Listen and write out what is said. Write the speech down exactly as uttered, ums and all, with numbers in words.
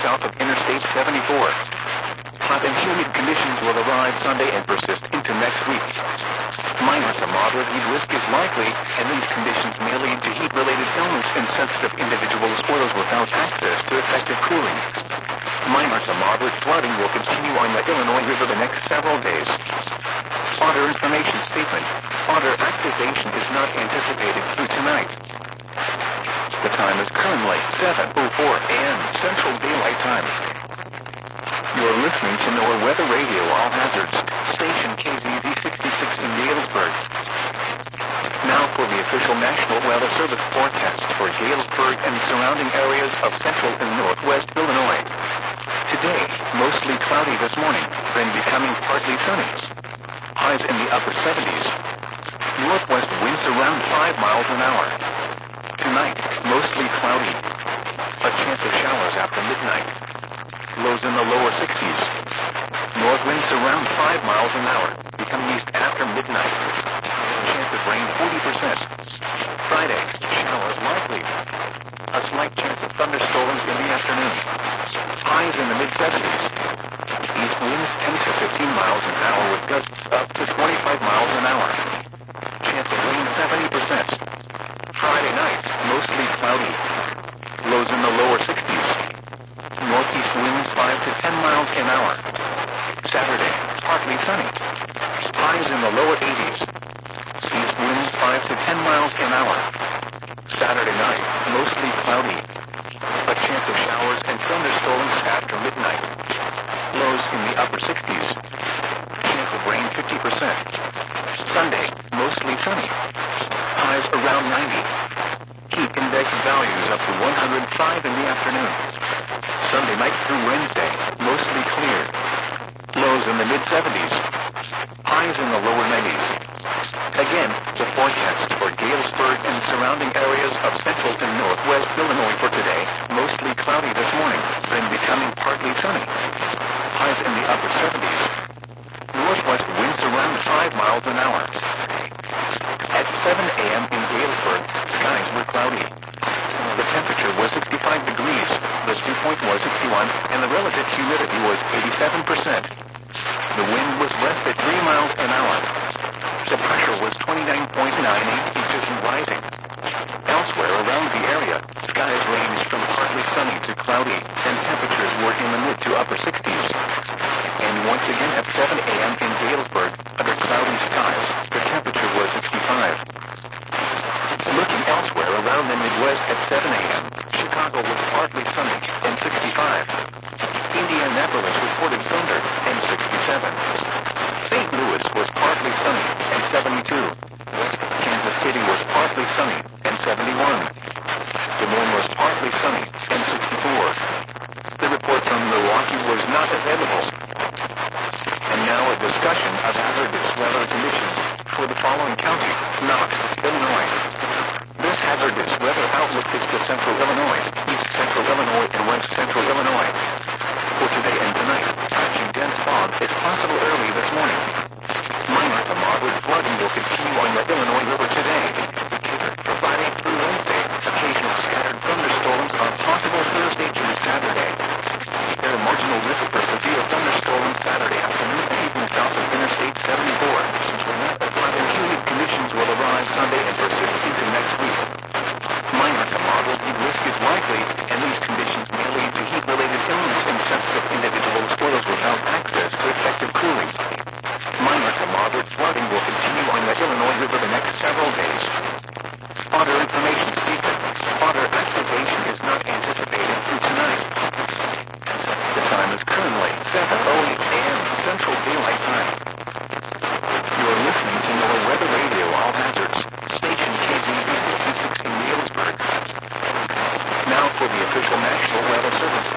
south of Interstate seventy-four. Hot and humid conditions will arrive Sunday and persist into next week. Minor to moderate heat risk is likely, and these conditions may lead to heat-related illness in sensitive individuals or those without access to effective cooling. Minor to moderate flooding will continue on the Illinois River the next several days. Water information statement. Water activation is not anticipated through tonight. The time is currently seven oh four a m Central Daylight Time. You're listening to NOAA Weather Radio All Hazards, station K Z Z sixty-six in Galesburg. Now for the official National Weather Service forecast for Galesburg and surrounding areas of central and northwest Illinois. Today, mostly cloudy this morning, then becoming partly sunny. Highs in the upper seventies. Northwest winds around five miles an hour. Tonight, mostly cloudy. A chance of showers after midnight. Lows in the lower sixties. North winds around five miles an hour, becoming east after midnight. Chance of rain forty percent. Friday, showers likely. A slight chance of thunderstorms in the afternoon. Highs in the mid-seventies. East winds ten to fifteen miles an hour with gusts up to twenty-five miles an hour. Chance of rain seventy percent. Friday night, mostly cloudy. Lows in the lower sixties. Northeast winds five to ten miles an hour. Saturday, partly sunny. Highs in the lower eighties. East winds five to ten miles an hour. Saturday night, mostly cloudy. A chance of showers and thunderstorms after midnight. Lows in the upper sixties. Chance of rain fifty percent. Sunday, mostly sunny. Highs around ninety. Heat index values up to one hundred five in the afternoon. Sunday night through Wednesday, mostly clear. Lows in the mid-seventies. Highs in the lower nineties. Again, the forecast for Galesburg and surrounding areas of central and northwest Illinois for today, mostly cloudy this morning, then becoming partly sunny. Highs in the upper seventies. Northwest winds around five miles an hour. At seven a m in Galesburg, skies were cloudy. The temperature was sixty-five degrees, the dew point was sixty-one, and the relative humidity was eighty-seven percent. The wind was west at three miles an hour. The pressure was twenty-nine point nine eight inches and rising. Elsewhere around the area, skies ranged from partly sunny to cloudy, and temperatures were in the mid to upper sixties. And once again at seven a m in Galesburg, under cloudy skies, the temperature was sixty-five. Looking elsewhere around the Midwest at seven a m, Chicago was partly sunny and sixty-five. Indianapolis reported thunder and sixty-seven. Saint Louis was partly sunny and seventy-two. Kansas City was partly sunny and seventy-one. Des Moines was partly sunny and sixty-four. The report from Milwaukee was not available. And now a discussion of hazardous weather conditions for the following county, Knox, Illinois. This hazardous weather outlook is for central Illinois, east central Illinois, and west central Illinois. For today and tonight, patchy dense fog is possible early this morning. Minor to moderate flooding will continue on the Illinois River today. Friday through Wednesday, occasional scattered thunderstorms are possible Thursday through Saturday. There are marginal risk for severe thunderstorms Saturday afternoon and evening south of Interstate seventy-four. Hot and humid conditions will arrive Sunday and persist into next week. Minor to moderate heat risk is likely, and these conditions may lead to heat-related illness in sensitive individuals or those without access to effective cooling. Minor to moderate flooding will continue on the Illinois River the next several days. Water information statement. Water activation is not anticipated through tonight. The time is currently seven oh eight a m Central Daylight Time. You're listening to NOAA Weather Radio All Hazards, station K Z Z sixty-six in Galesburg. Now for the official National Weather Service